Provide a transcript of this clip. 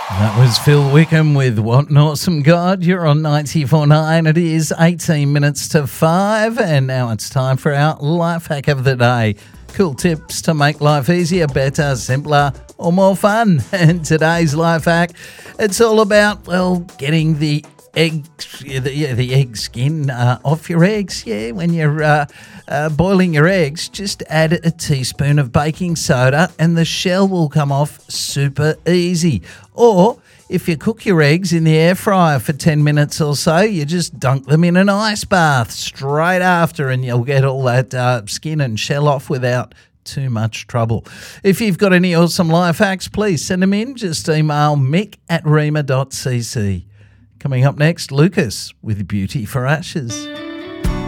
That was Phil Wickham with What an Awesome God. You're on 94.9. It is 18 minutes to 5, and now it's time for our life hack of the day. Cool tips to make life easier, better, simpler, or more fun. And today's life hack, it's all about, well, getting the egg skin off your eggs. Yeah, when you're boiling your eggs, just add a teaspoon of baking soda and the shell will come off super easy. Or if you cook your eggs in the air fryer for 10 minutes or so, you just dunk them in an ice bath straight after and you'll get all that skin and shell off without too much trouble. If you've got any awesome life hacks, please send them in. Just email mick@rema.cc. Coming up next, Lucas with Beauty for Ashes.